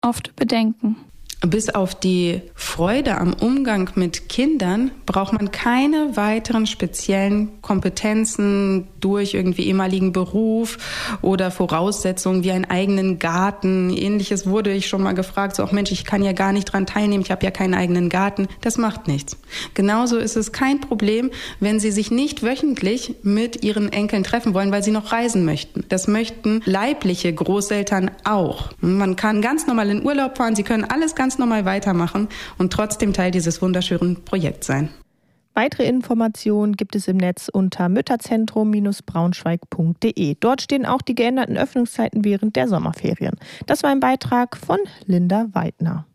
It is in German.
oft Bedenken. Bis auf die Freude am Umgang mit Kindern braucht man keine weiteren speziellen Kompetenzen durch irgendwie ehemaligen Beruf oder Voraussetzungen wie einen eigenen Garten. Ähnliches wurde ich schon mal gefragt, so auch Mensch, ich kann ja gar nicht dran teilnehmen, ich habe ja keinen eigenen Garten. Das macht nichts. Genauso ist es kein Problem, wenn Sie sich nicht wöchentlich mit Ihren Enkeln treffen wollen, weil Sie noch reisen möchten. Das möchten leibliche Großeltern auch. Man kann ganz normal in Urlaub fahren, Sie können alles ganz normal weitermachen und trotzdem Teil dieses wunderschönen Projekts sein. Weitere Informationen gibt es im Netz unter mütterzentrum-braunschweig.de. Dort stehen auch die geänderten Öffnungszeiten während der Sommerferien. Das war ein Beitrag von Linda Weidner.